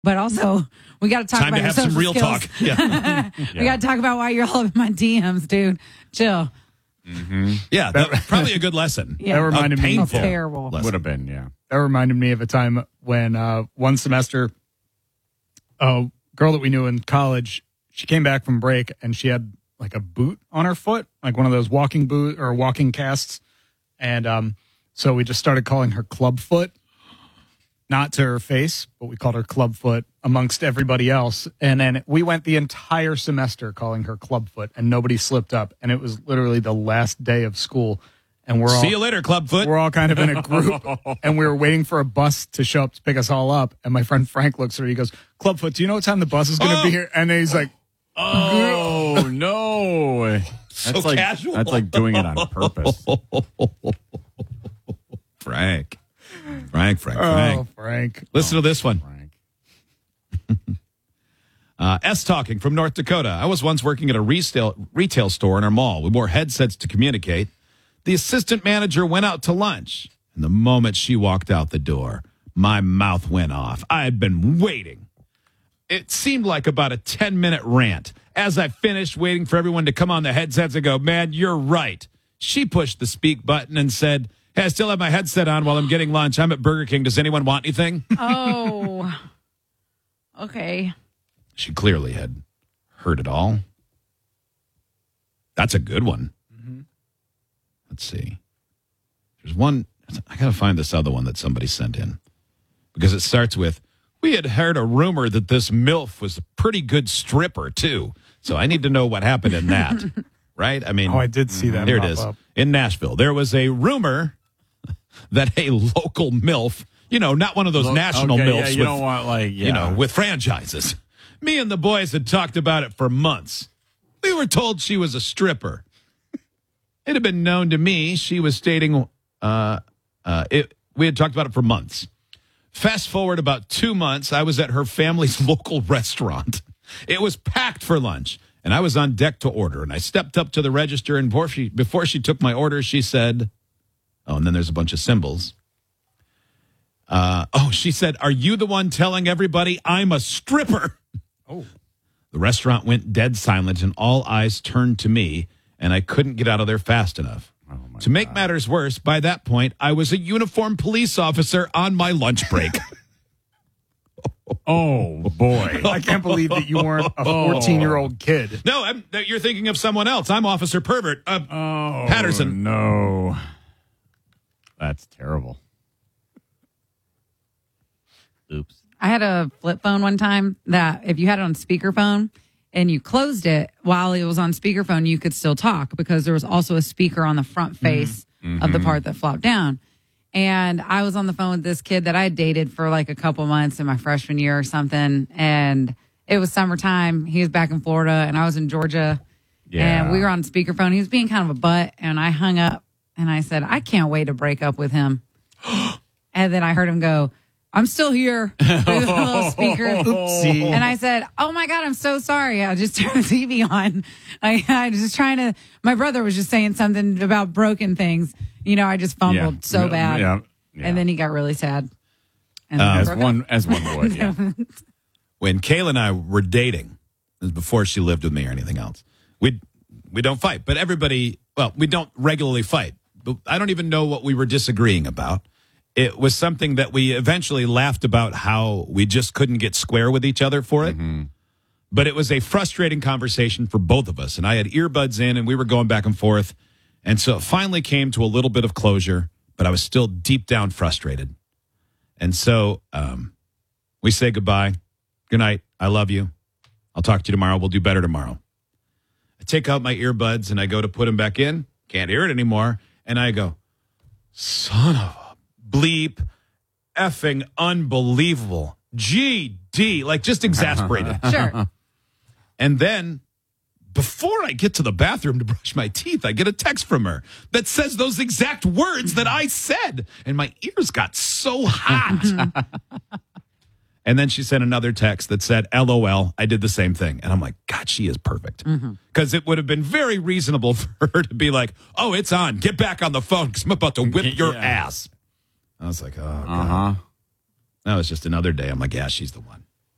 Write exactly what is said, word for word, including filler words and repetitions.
But also, we got to talk Time about to your have some social real skills. talk. Yeah. We got to talk about why you're all up in my D Ms, dude. Chill. Mm-hmm. Yeah, that, probably a good lesson. Yeah. That reminded A me. painful That's terrible. lesson. Would have been, yeah. That reminded me of a time when uh, one semester, a girl that we knew in college, she came back from break and she had like a boot on her foot, like one of those walking boot or walking casts. And um, so we just started calling her Clubfoot, not to her face, but we called her Clubfoot amongst everybody else. And then we went the entire semester calling her Clubfoot and nobody slipped up. And it was literally the last day of school. And we're all, See you later, Clubfoot. we're all kind of in a group and we were waiting for a bus to show up to pick us all up. And my friend Frank looks at her. He goes, Clubfoot, do you know what time the bus is going to Oh. be here? And then he's like, Oh, no. That's So like, casual. That's like doing it on purpose. Frank. Frank, Frank, oh, Frank. Frank. Listen to this one. Frank. Uh, S talking from North Dakota. I was once working at a retail, retail store in our mall. We wore headsets to communicate. The assistant manager went out to lunch. And the moment she walked out the door, my mouth went off. I had been waiting. It seemed like about a ten-minute rant. As I finished waiting for everyone to come on the headsets and go, man, you're right. She pushed the speak button and said, hey, I still have my headset on while I'm getting lunch. I'm at Burger King. Does anyone want anything? Oh. Okay. She clearly had heard it all. That's a good one. Mm-hmm. Let's see. There's one. I got to find this other one that somebody sent in because it starts with, we had heard a rumor that this MILF was a pretty good stripper, too. So I need to know what happened in that, right? I mean, Oh, I did see that. here it pop is. up. In Nashville, there was a rumor that a local MILF, you know, not one of those national Okay, MILFs yeah, you with, don't want, like, yeah. you know, with franchises. Me and the boys had talked about it for months. We were told she was a stripper. It had been known to me she was stating, uh, uh, it, we had talked about it for months. Fast forward about two months, I was at her family's local restaurant. It was packed for lunch, and I was on deck to order. And I stepped up to the register, and before she, before she took my order, she said, oh, and then there's a bunch of symbols. Uh, oh, she said, are you the one telling everybody I'm a stripper? Oh. The restaurant went dead silent, and all eyes turned to me, and I couldn't get out of there fast enough. Oh, to make matters worse, by that point, I was a uniformed police officer on my lunch break. Oh, boy. I can't believe that you weren't a fourteen-year-old kid. No, I'm, you're thinking of someone else. I'm Officer Pervert. Uh, Oh, Patterson. No. That's terrible. Oops. I had a flip phone one time that if you had it on speakerphone and you closed it while it was on speakerphone, you could still talk because there was also a speaker on the front face Mm-hmm. of the part that flopped down. And I was on the phone with this kid that I had dated for like a couple months in my freshman year or something. And it was summertime. He was back in Florida and I was in Georgia. Yeah. And we were on speakerphone. He was being kind of a butt. And I hung up and I said, I can't wait to break up with him. And then I heard him go, I'm still here. Through the little speaker. Oopsie. And I said, oh my God, I'm so sorry. I just turned the T V on. I, I was just trying to, my brother was just saying something about broken things. You know, I just fumbled Yeah. so Yeah, bad. yeah, yeah. And then he got really sad. And Um, we As broke one, up. as one would, yeah. When Kayla and I were dating, this was before she lived with me or anything else, we we don't fight. But everybody, well, we don't regularly fight. But I don't even know what we were disagreeing about. It was something that we eventually laughed about how we just couldn't get square with each other for it. Mm-hmm. But it was a frustrating conversation for both of us. And I had earbuds in and we were going back and forth. And so it finally came to a little bit of closure, but I was still deep down frustrated. And so um, we say goodbye. Good night. I love you. I'll talk to you tomorrow. We'll do better tomorrow. I take out my earbuds and I go to put them back in. Can't hear it anymore. And I go, son of a bleep, effing unbelievable. G D, like just exasperated. Sure. And then before I get to the bathroom to brush my teeth, I get a text from her that says those exact words that I said. And my ears got so hot. And then she sent another text that said, LOL, I did the same thing. And I'm like, God, she is perfect. Because it would have been very reasonable for her to be like, oh, it's on. Get back on the phone because I'm about to whip your Yeah. ass. I was like, oh, God. Uh-huh. That was just another day. I'm like, yeah, she's the one.